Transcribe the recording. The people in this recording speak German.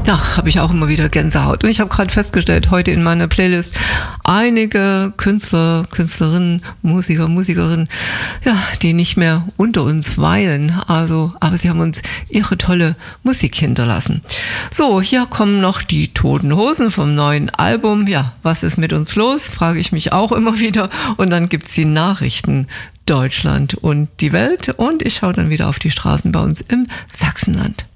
Ja, habe ich auch immer wieder Gänsehaut. Und ich habe gerade festgestellt, heute in meiner Playlist einige Künstler, Künstlerinnen, Musiker, Musikerinnen, ja, die nicht mehr unter uns weilen. Aber sie haben uns ihre tolle Musik hinterlassen. So, hier kommen noch die Toten Hosen vom neuen Album. Ja, was ist mit uns los? Frage ich mich auch immer wieder. Und dann gibt's die Nachrichten Deutschland und die Welt. Und ich schaue dann wieder auf die Straßen bei uns im Sachsenland.